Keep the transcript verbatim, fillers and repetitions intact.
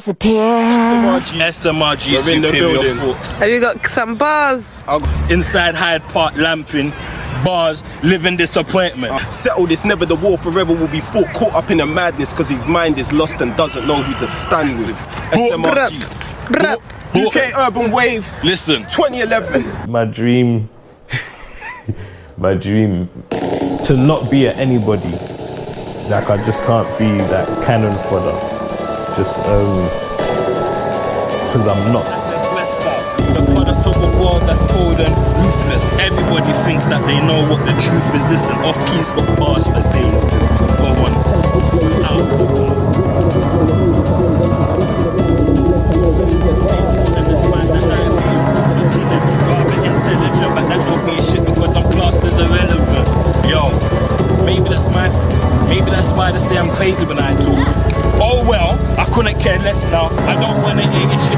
disappear. S M R G We're in the building. Have you got some bars? Inside Hyde Park lamping, bars, living disappointment. Uh, settled, it's never the war forever will be fought. Caught up in a madness because his mind is lost and doesn't know who to stand with. S M R G. Bruh. U K Urban Wave. Listen. twenty eleven. My dream, my dream, to not be at anybody. Like I just can't be that cannon fodder. Just um, because I'm not. The product of a world that's cold and ruthless. Everybody thinks that they know what the truth is. Listen, off keys got bars for days. Go on. Intelligent, but that don't mean shit because I'm classed as irrelevant. Yo, maybe that's my, maybe that's why they say I'm crazy when I talk. Oh well, I couldn't care less now. I don't wanna hear your shit.